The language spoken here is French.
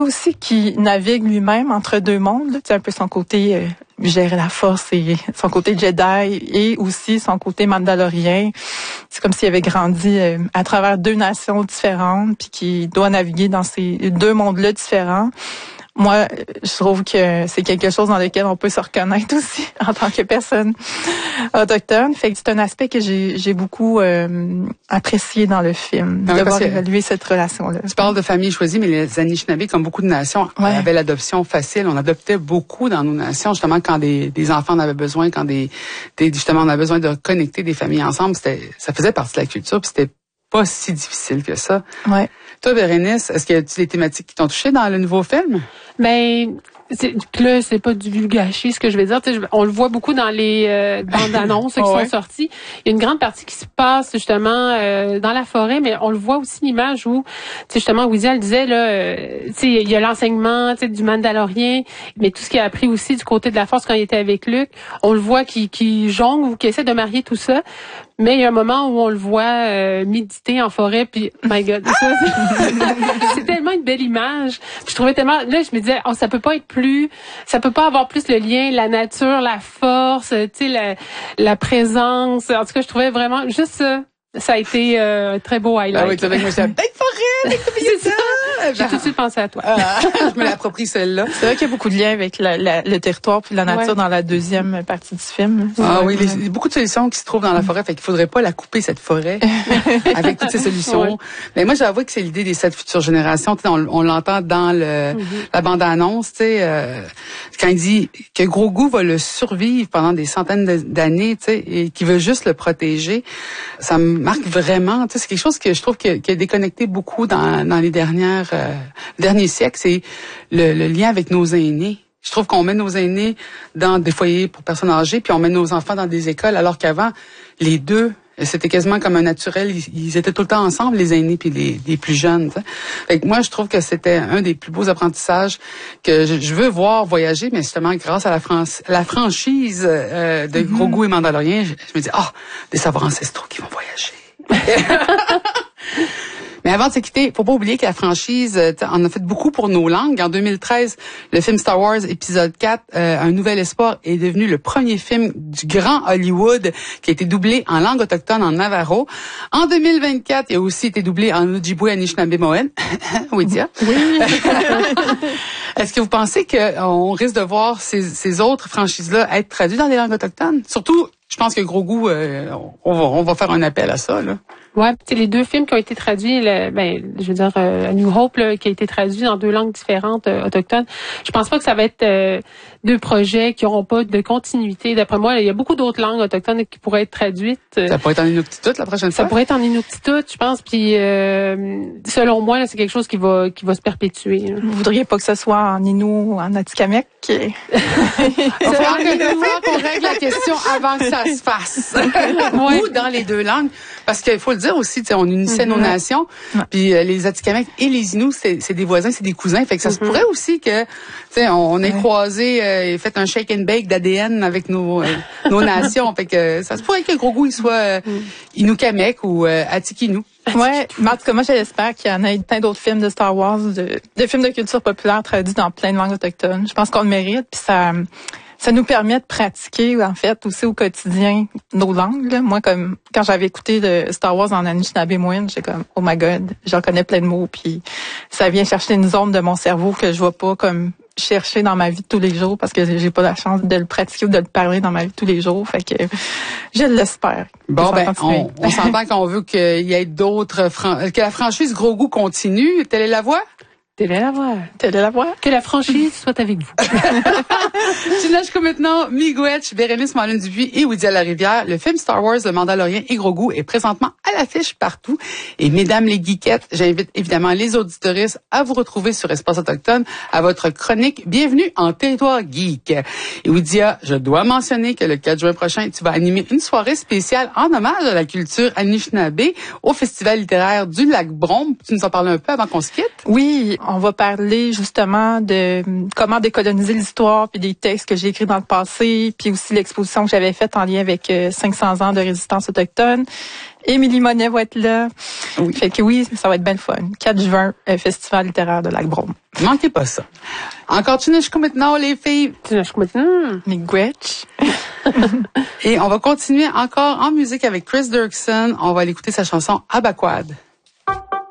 Aussi qui navigue lui-même entre deux mondes, c'est un peu son côté gérer la force et son côté Jedi et aussi son côté mandalorien. C'est comme s'il avait grandi à travers deux nations différentes puis qui doit naviguer dans ces deux mondes-là différents. Moi, je trouve que c'est quelque chose dans lequel on peut se reconnaître aussi en tant que personne autochtone. Fait que c'est un aspect que j'ai beaucoup apprécié dans le film, de voir évaluer cette relation-là. Tu parles de famille choisie, mais les Anishinaabe, comme beaucoup de nations, avaient l'adoption facile. On adoptait beaucoup dans nos nations, justement, quand des enfants en avaient besoin, quand justement, on avait besoin de connecter des familles ensemble. Ça faisait partie de la culture, puis c'était pas si difficile que ça. Ouais. Toi, Bérénice, est-ce qu'il y a des thématiques qui t'ont touché dans le nouveau film? Ben, là, c'est pas du gâcher, ce que je vais dire. On le voit beaucoup dans les bandes annonces qui sont sorties. Il y a une grande partie qui se passe justement dans la forêt, mais on le voit aussi l'image où, justement, Woody, elle disait là, il y a l'enseignement du Mandalorien, mais tout ce qu'il a appris aussi du côté de la force quand il était avec Luke, on le voit qui jongle ou qui essaie de marier tout ça. Mais il y a un moment où on le voit méditer en forêt, puis my God, ça, c'est tellement une belle image. Puis je trouvais tellement, là, je me disais, ça peut pas avoir plus le lien, la nature, la force, la présence. En tout cas, je trouvais vraiment juste ça. Ça a été un très beau highlight. Ah oui, tu avec moi, c'est belle forêt, c'est ça. J'ai tout de suite pensé à toi. Je me l'approprie celle-là. C'est vrai qu'il y a beaucoup de liens avec le territoire puis la nature dans la deuxième partie du film. Oui, il y a beaucoup de solutions qui se trouvent dans la forêt, fait qu'il faudrait pas la couper, cette forêt, avec toutes ces solutions. Ouais. Mais moi, j'avoue que c'est l'idée des 7 futures générations. On l'entend dans la bande-annonce, quand il dit que Grogu va le survivre pendant des centaines d'années, et qu'il veut juste le protéger. Ça me marque vraiment. C'est quelque chose que je trouve qui a déconnecté beaucoup dans les derniers siècles, c'est le lien avec nos aînés. Je trouve qu'on met nos aînés dans des foyers pour personnes âgées, puis on met nos enfants dans des écoles, alors qu'avant, les deux, c'était quasiment comme un naturel. Ils étaient tout le temps ensemble, les aînés puis les plus jeunes. Fait que moi, je trouve que c'était un des plus beaux apprentissages que je veux voir voyager, mais justement, grâce à la franchise de Grogu et Mandalorien, je me dis, des savoirs ancestraux qui vont voyager. Mais avant de se quitter, faut pas oublier que la franchise en a fait beaucoup pour nos langues. En 2013, le film Star Wars épisode 4, Un nouvel espoir, est devenu le premier film du grand Hollywood qui a été doublé en langue autochtone en Navajo. En 2024, il a aussi été doublé en Ojibwe, Anishinaabe, Moen. Oui, Dia. Oui. Est-ce que vous pensez qu'on risque de voir ces autres franchises-là être traduites dans les langues autochtones? Surtout, je pense que Grogu, on va faire un appel à ça, là. Ouais, c'est les deux films qui ont été traduits, je veux dire, A New Hope, là, qui a été traduit dans 2 langues différentes autochtones. Je pense pas que ça va être 2 projets qui auront pas de continuité. D'après moi, il y a beaucoup d'autres langues autochtones qui pourraient être traduites. Ça pourrait être en Inuktitut la prochaine fois? Ça pourrait être en Inuktitut, je pense. Puis, selon moi, là, c'est quelque chose qui va se perpétuer. Vous voudriez pas que ce soit en Innu ou en Atikamekw? Il va falloir qu'on règle la question avant que ça se fasse. Ou dans les 2 langues. Parce qu'il faut le dire aussi, on unissait nos nations. Puis les Atikamekw et les Inuits, c'est des voisins, c'est des cousins. Fait que ça se pourrait aussi que, on ait croisé et fait un shake and bake d'ADN avec nos nations. Fait que ça se pourrait que Grogu il soit Inukamek ou Atikinu. Ouais, mais en tout cas, moi, j'espère qu'il y en a plein d'autres films de Star Wars, de films de culture populaire traduits dans plein de langues autochtones. Je pense qu'on le mérite, puis ça nous permet de pratiquer, en fait, aussi au quotidien, nos langues, là. Moi, comme, quand j'avais écouté de Star Wars en Anishinaabe Moin, j'étais comme, oh my God, j'en connais plein de mots, puis ça vient chercher une zone de mon cerveau que je vais pas, comme, chercher dans ma vie de tous les jours parce que j'ai pas la chance de le pratiquer ou de le parler dans ma vie de tous les jours. Fait que je l'espère. Bon, on s'entend qu'on veut qu'il y ait d'autres que la franchise Grogu continue. Telle est la voie? Telle est la voie. Telle est la voie. Que la franchise soit avec vous. Je lâche comme maintenant Miigwech, Bérénice Malin-Dupuis et Woody à la Rivière. Le film Star Wars, Le Mandalorien et Grogu est présentement à l'affiche partout. Et mesdames les geekettes, j'invite évidemment les auditoristes à vous retrouver sur Espace Autochtone à votre chronique Bienvenue en territoire geek. Et Woody, je dois mentionner que le 4 juin prochain, tu vas animer une soirée spéciale en hommage à la culture Anishinaabe au Festival littéraire du Lac Brome. Tu nous en parles un peu avant qu'on se quitte? Oui, on va parler justement de comment décoloniser l'histoire, puis des textes que j'ai écrits dans le passé, puis aussi l'exposition que j'avais faite en lien avec 500 ans de résistance autochtone. Émilie Monet va être là. Oui. Fait que oui, ça va être bien le fun. 4 juin, Festival littéraire de Lac-Brome. Manquez pas ça. Encore Tunishku maintenant, les filles. Tunishku maintenant. Miigwech. Et on va continuer encore en musique avec Chris Dirksen. On va aller écouter sa chanson Abaquad.